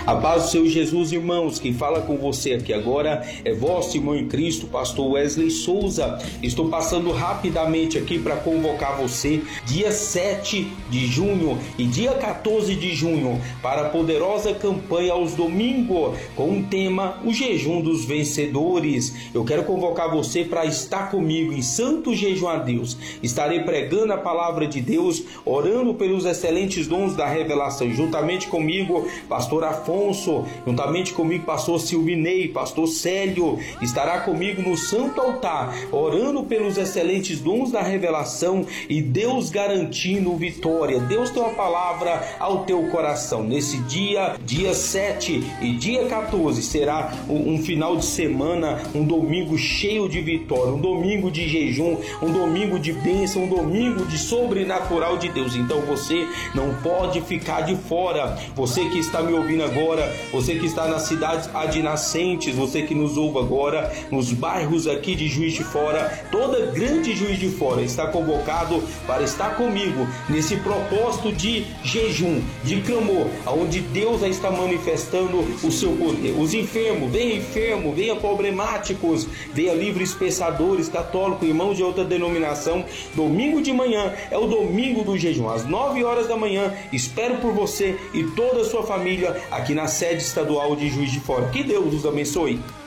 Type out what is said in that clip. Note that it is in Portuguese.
A paz do Senhor Jesus, irmãos. Quem fala com você aqui agora é vosso irmão em Cristo, pastor Wesley Souza. Estou passando rapidamente aqui para convocar você dia 7 de junho e dia 14 de junho para a poderosa campanha aos domingos com o tema O Jejum dos Vencedores. Eu quero convocar você para estar comigo em santo jejum a Deus. Estarei pregando a palavra de Deus, orando pelos excelentes dons da revelação, juntamente comigo, pastor Afonso, juntamente comigo, pastor Silvinei, pastor Célio, estará comigo no santo altar, orando pelos excelentes dons da revelação e Deus garantindo vitória. Deus tem uma palavra ao teu coração. Nesse dia 7 e dia 14, será um final de semana, um domingo cheio de vitória, um domingo de jejum, um domingo de bênção, um domingo de sobrenatural de Deus. Então você não pode ficar de fora. Você que está me ouvindo agora, você que está nas cidades adjacentes, você que nos ouve agora nos bairros aqui de Juiz de Fora, toda grande Juiz de Fora está convocado para estar comigo nesse propósito de jejum, de clamor, onde Deus está manifestando o seu poder. Os enfermos, venha problemáticos, venha livres pensadores, católicos, irmãos de outra denominação. Domingo de manhã é o domingo do jejum, às 9 horas da manhã. Espero por você e toda a sua família aqui na sede estadual de Juiz de Fora. Que Deus os abençoe.